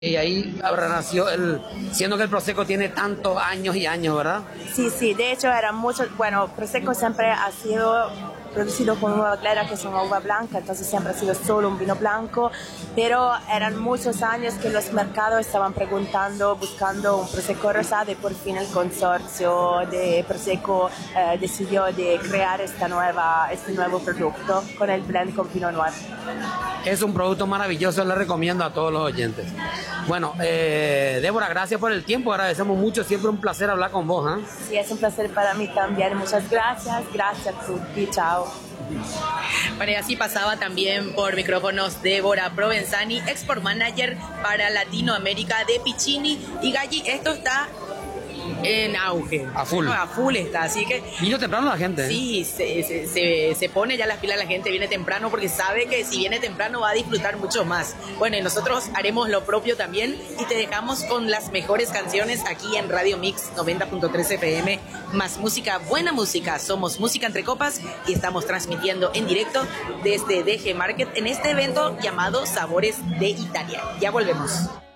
Y ahí habrá nacido siendo que el Prosecco tiene tantos años y años, ¿verdad? Sí, sí, de hecho era mucho, bueno, Prosecco siempre ha sido producido con uva clara, que es una uva blanca, entonces siempre ha sido solo un vino blanco, pero eran muchos años que los mercados estaban preguntando, buscando un Prosecco rosado, y por fin el consorcio de Prosecco decidió de crear este nuevo producto con el blend con Pinot Noir. Es un producto maravilloso, le recomiendo a todos los oyentes. Bueno, Débora, gracias por el tiempo, agradecemos mucho, siempre un placer hablar con vos. Sí, es un placer para mí también, muchas gracias a tutti, chao. Bueno, y así pasaba también por micrófonos Débora Provenzani, Export Manager para Latinoamérica de Piccini y Galli. Esto está en auge. A full. A full está, así que... Vino temprano la gente. Sí, se pone ya las pilas la gente, viene temprano porque sabe que si viene temprano va a disfrutar mucho más. Bueno, y nosotros haremos lo propio también y te dejamos con las mejores canciones aquí en Radio Mix 90.3 FM, más música, buena música. Somos Música Entre Copas y estamos transmitiendo en directo desde DG Market en este evento llamado Sabores de Italia. Ya volvemos.